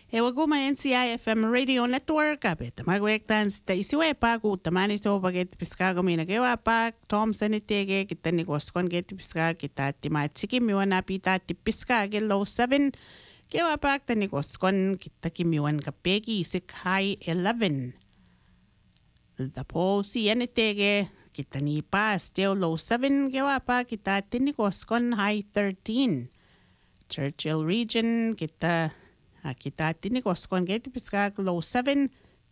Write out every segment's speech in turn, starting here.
Ewaguma NCIFM Radio Network abet magwektan sta isiwe pa ku tamani so baget piska gomina kewa pa Thompson itege kitani koskon get piska kita timatsiki miwana pita tipiska gelo 7 kewa pa tani koskon kita kimiwan kapegi isik high 11 the pole CNTege kitani pa still low 7 kewa pa kita tini koskon high 13 Churchill region kita tini koskon get piska low 7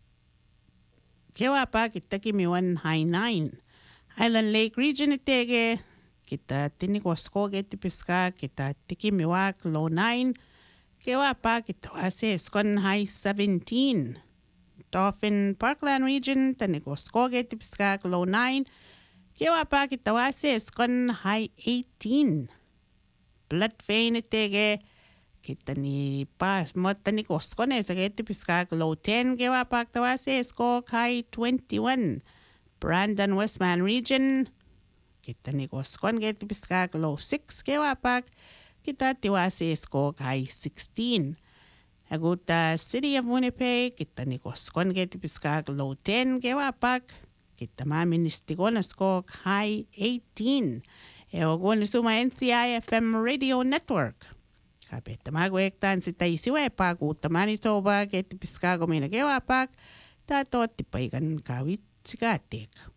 kewa pa kita kimiwan high 9 Highland Lake region itege kita tini kosko get piska kita tikimiwa low 9 kewa pa kita wase skon high 17 Dauphin Parkland region tani kosko get piska low 9 kewa pa kita wase skon high 18 Bloodvein itege kita ni pas motani koskone sa get piska low 10 kewa pa kita wase sko high 21 Brandon Westman region kita ni koskon get piska low 6 kewa pa kita tiwase sko high 16 Aguta City of Winnipeg kita ni koskon get piska low 10 kewa pa kita maministigon sko high 18 ewagon suma NCIFM Radio Network kapit magwektan si taisiwe pa ku tamani soba get piska gomina kewa pa tato tipaigan kawit sigatek